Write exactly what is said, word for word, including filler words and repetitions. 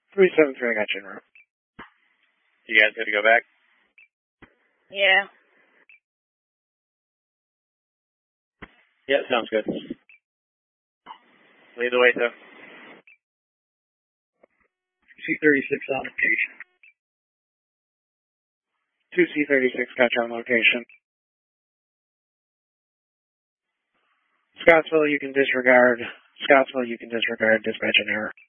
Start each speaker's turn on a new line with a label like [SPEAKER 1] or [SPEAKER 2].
[SPEAKER 1] three seven three, I got you in route.
[SPEAKER 2] You guys good to go back?
[SPEAKER 3] Yeah.
[SPEAKER 2] Yeah, sounds good. Lead the way, sir.
[SPEAKER 4] C thirty-six on location.
[SPEAKER 1] two C thirty-six, got you on location. Scottsville, you can disregard. Scottsville, you can disregard dispatch and error.